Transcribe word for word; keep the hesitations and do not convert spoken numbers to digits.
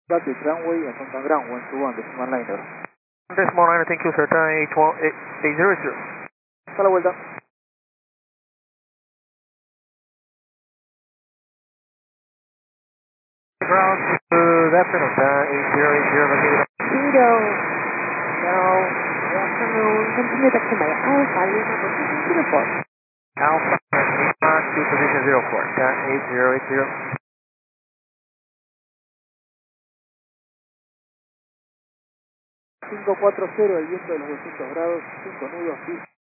Rapid runway and contact ground one two one, Decimal Liner. Decimal Liner, thank you sir, turn eight zero zero. Hasta la vuelta. Ground, good afternoon, turn eight zero eight zero, located. Zero, zero, good afternoon, continue taxi by Alpha Lima, position zero four. Alpha Lima to position zero four, turn eight zero eight zero. cinco cuatro cero, el viento de los doscientos grados, cinco nudos,